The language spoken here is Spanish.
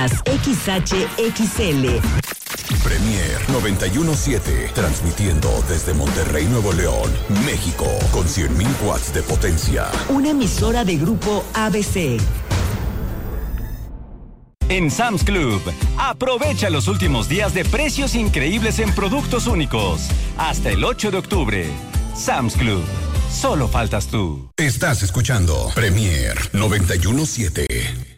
XHXL. Premier 91.7, transmitiendo desde Monterrey, Nuevo León, México, con 100.000 watts de potencia. Una emisora de Grupo ABC. En Sam's Club, aprovecha los últimos días de precios increíbles en productos únicos. Hasta el 8 de octubre. Sam's Club. Solo faltas tú. Estás escuchando Premier 91.7.